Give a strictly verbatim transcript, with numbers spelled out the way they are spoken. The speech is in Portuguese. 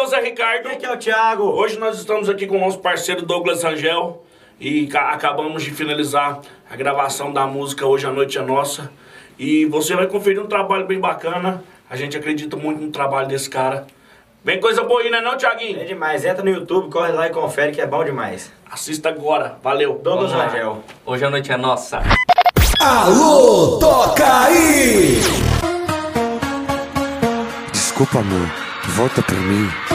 o Zé Ricardo. E aqui é o Thiago. Hoje nós estamos aqui com o nosso parceiro Douglas Rangel e acabamos de finalizar a gravação da música Hoje a Noite é Nossa. E você vai conferir um trabalho bem bacana. A gente acredita muito no trabalho desse cara. Vem coisa boa aí, né não, Thiaguinho? É demais. Entra no YouTube, corre lá e confere que é bom demais. Assista agora. Valeu. Douglas Rangel. Hoje a noite é nossa. Alô, toca aí! Desculpa, amor. Volta pra mim.